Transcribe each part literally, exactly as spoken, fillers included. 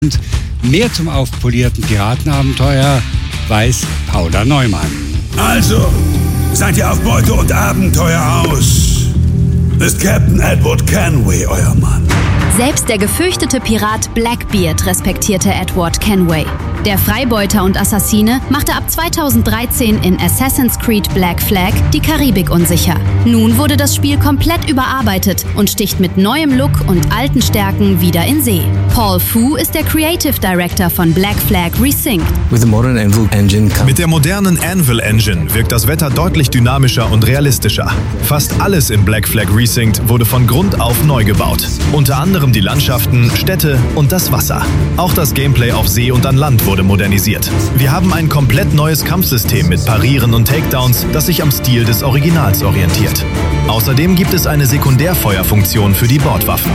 Mehr zum aufpolierten Piratenabenteuer weiß Paula Neumann. Also, seid ihr auf Beute und Abenteuer aus? Ist Captain Edward Kenway euer Mann? Selbst der gefürchtete Pirat Blackbeard respektierte Edward Kenway. Der Freibeuter und Assassine machte ab zweitausenddreizehn in Assassin's Creed Black Flag die Karibik unsicher. Nun wurde das Spiel komplett überarbeitet und sticht mit neuem Look und alten Stärken wieder in See. Paul Fu ist der Creative Director von Black Flag Resynced. Mit der modernen Anvil Engine wirkt das Wetter deutlich dynamischer und realistischer. Fast alles in Black Flag Resynced wurde von Grund auf neu gebaut. Unter anderem die Landschaften, Städte und das Wasser. Auch das Gameplay auf See und an Land wurde modernisiert. Wir haben ein komplett neues Kampfsystem mit Parieren und Takedowns, das sich am Stil des Originals orientiert. Außerdem gibt es eine Sekundärfeuerfunktion für die Bordwaffen.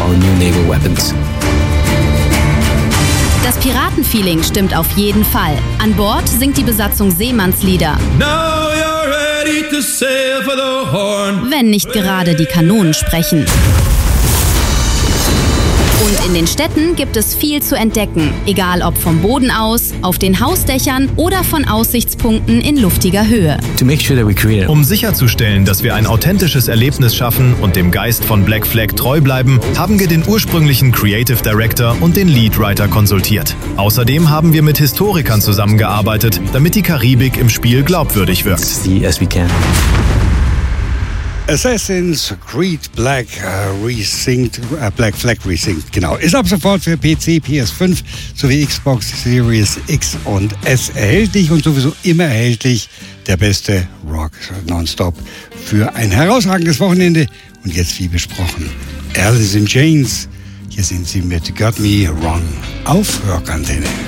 Das Piratenfeeling stimmt auf jeden Fall. An Bord singt die Besatzung Seemannslieder. Now you're ready to sail for the Horn. Wenn nicht gerade die Kanonen sprechen. Und in den Städten gibt es viel zu entdecken, egal ob vom Boden aus, auf den Hausdächern oder von Aussichtspunkten in luftiger Höhe. Um sicherzustellen, dass wir ein authentisches Erlebnis schaffen und dem Geist von Black Flag treu bleiben, haben wir den ursprünglichen Creative Director und den Lead Writer konsultiert. Außerdem haben wir mit Historikern zusammengearbeitet, damit die Karibik im Spiel glaubwürdig wirkt. Assassin's Creed Black uh, Resynced, uh, Black Flag Resynced, genau. Ist ab sofort für P C, P S fünf sowie Xbox Series X und S erhältlich und sowieso immer erhältlich. Der beste Rock nonstop für ein herausragendes Wochenende. Und jetzt, wie besprochen, Alice in Chains. Hier sind sie mit Got Me Wrong auf Rockantenne.